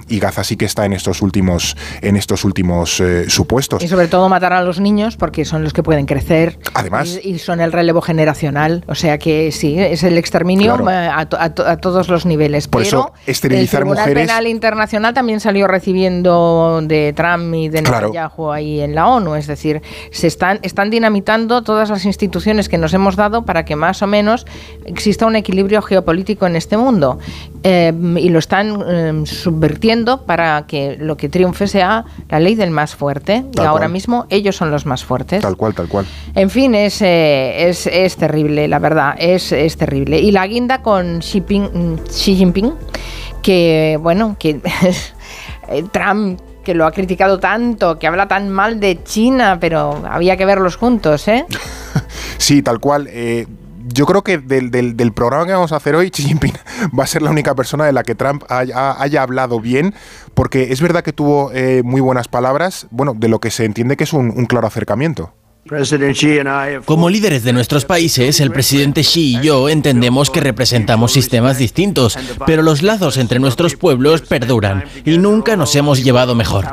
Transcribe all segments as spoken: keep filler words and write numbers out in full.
y Gaza sí que está en estos últimos, en estos últimos eh, supuestos. Y sobre todo matar a los niños porque son los que pueden crecer. Además, y, y son el relevo generacional, o sea que sí, es el exterminio claro. a, a, a todos los niveles. Por Pero eso, esterilizar el Tribunal mujeres... Penal Internacional también salió recibiendo de Trump y de Claro. Netanyahu ahí en la ONU, es decir, se están, están dinamitando todas las instituciones que nos hemos dado para que más o menos exista un equilibrio geopolítico en este mundo, eh, y lo están eh, subvirtiendo para que lo que triunfe sea la ley del más fuerte, Tal y ahora cual. mismo ellos son los más fuertes. Tal cual, tal cual. En fin, es, eh, es, es terrible, la verdad, es, es terrible. Y la guinda con Xi, Ping, Xi Jinping, que, bueno, que Trump, que lo ha criticado tanto, que habla tan mal de China, pero había que verlos juntos, ¿eh? Sí, tal cual. Eh, yo creo que del, del, del programa que vamos a hacer hoy, Xi Jinping va a ser la única persona de la que Trump haya, haya hablado bien, porque es verdad que tuvo eh, muy buenas palabras, bueno, de lo que se entiende que es un, un claro acercamiento. Como líderes de nuestros países, el presidente Xi y yo entendemos que representamos sistemas distintos, pero los lazos entre nuestros pueblos perduran y nunca nos hemos llevado mejor.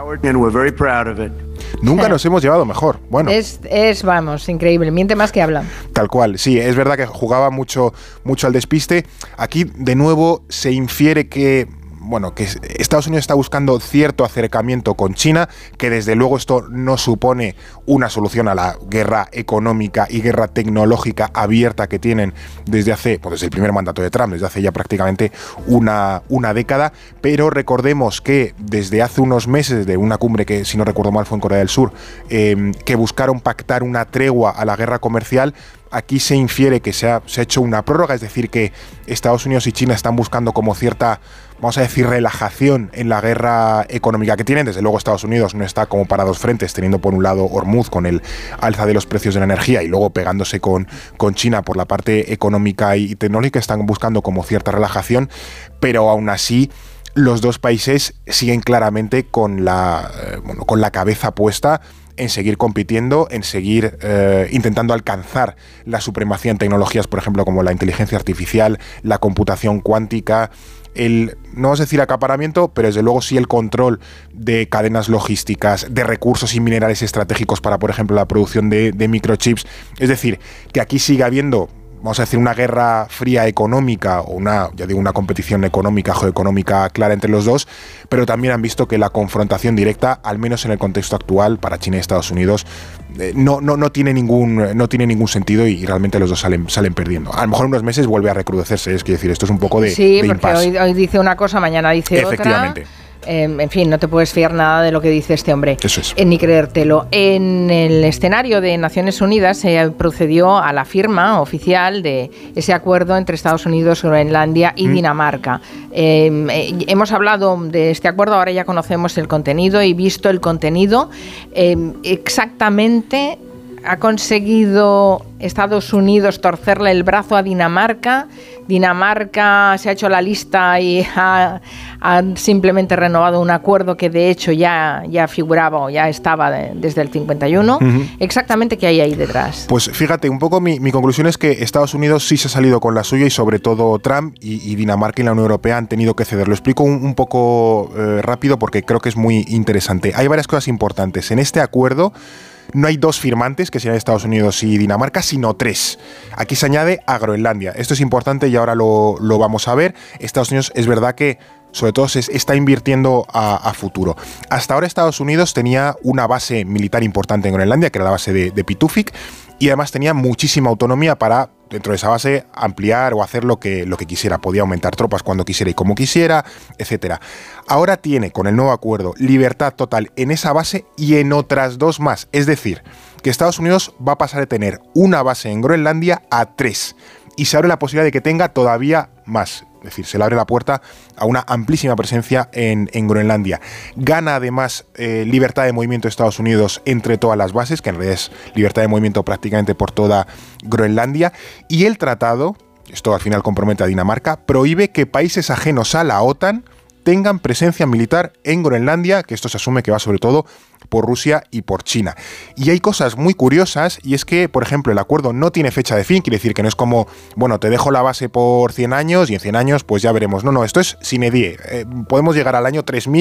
Nunca nos hemos llevado mejor. Bueno, Es, es, vamos, increíble, miente más que habla. tal cual. Sí, es verdad que jugaba mucho, mucho al despiste. Aquí, de nuevo, se infiere que... bueno, que Estados Unidos está buscando cierto acercamiento con China, que desde luego esto no supone una solución a la guerra económica y guerra tecnológica abierta que tienen desde hace, pues desde el primer mandato de Trump, desde hace ya prácticamente una, una década, pero recordemos que desde hace unos meses, de una cumbre que, si no recuerdo mal, fue en Corea del Sur, eh, que buscaron pactar una tregua a la guerra comercial. Aquí se infiere que se ha, se ha hecho una prórroga, es decir, que Estados Unidos y China están buscando como cierta, vamos a decir, relajación en la guerra económica que tienen. Desde luego Estados Unidos no está como para dos frentes, teniendo por un lado Hormuz con el alza de los precios de la energía y luego pegándose con, con China por la parte económica y tecnológica. Están buscando como cierta relajación, pero aún así los dos países siguen claramente con la, eh, bueno, con la cabeza puesta en seguir compitiendo, en seguir eh, intentando alcanzar la supremacía en tecnologías, por ejemplo, como la inteligencia artificial, la computación cuántica, el, no vamos a decir acaparamiento, pero desde luego sí el control de cadenas logísticas, de recursos y minerales estratégicos para, por ejemplo, la producción de, de microchips. Es decir, que aquí sigue habiendo, vamos a decir, una guerra fría económica o una, ya digo, una competición económica, geoeconómica clara entre los dos, pero también han visto que la confrontación directa, al menos en el contexto actual, para China y Estados Unidos, eh, no, no, no, tiene ningún, no tiene ningún sentido y, y realmente los dos salen, salen perdiendo. A lo mejor en unos meses vuelve a recrudecerse, es decir, esto es un poco de Sí, de porque impasse. hoy, hoy dice una cosa, mañana dice Efectivamente. otra. Eh, en fin, no te puedes fiar nada de lo que dice este hombre, Eso es. eh, ni creértelo. En el escenario de Naciones Unidas se procedió a la firma oficial de ese acuerdo entre Estados Unidos, Groenlandia y mm. Dinamarca. Eh, eh, hemos hablado de este acuerdo, ahora ya conocemos el contenido y visto el contenido, eh, exactamente ha conseguido Estados Unidos torcerle el brazo a Dinamarca. Dinamarca se ha hecho la lista y ha, ha simplemente renovado un acuerdo que de hecho ya, ya figuraba o ya estaba de, desde el cincuenta y uno. Uh-huh. Exactamente, ¿qué hay ahí detrás? Pues fíjate, un poco mi, mi conclusión es que Estados Unidos sí se ha salido con la suya y sobre todo Trump y, y Dinamarca y la Unión Europea han tenido que ceder. Lo explico un, un poco eh, rápido porque creo que es muy interesante. Hay varias cosas importantes. En este acuerdo no hay dos firmantes, que sean Estados Unidos y Dinamarca, sino tres. Aquí se añade a Groenlandia. Esto es importante y ahora lo, lo vamos a ver. Estados Unidos es verdad que sobre todo se está invirtiendo a, a futuro. Hasta ahora Estados Unidos tenía una base militar importante en Groenlandia, que era la base de, de Pituffik, y además tenía muchísima autonomía para, dentro de esa base, ampliar o hacer lo que, lo que quisiera. Podía aumentar tropas cuando quisiera y como quisiera, etcétera. Ahora tiene, con el nuevo acuerdo, libertad total en esa base y en otras dos más. Es decir, que Estados Unidos va a pasar de tener una base en Groenlandia a tres. Y se abre la posibilidad de que tenga todavía más. Es decir, se le abre la puerta a una amplísima presencia en, en Groenlandia. Gana además eh, libertad de movimiento de Estados Unidos entre todas las bases, que en realidad es libertad de movimiento prácticamente por toda Groenlandia. Y el tratado, esto al final compromete a Dinamarca, prohíbe que países ajenos a la OTAN tengan presencia militar en Groenlandia, que esto se asume que va sobre todo por Rusia y por China. Y hay cosas muy curiosas, y es que, por ejemplo, el acuerdo no tiene fecha de fin, quiere decir que no es como, bueno, te dejo la base por cien años y en cien años pues ya veremos. No, no, esto es sine die. Eh, podemos llegar al año tres mil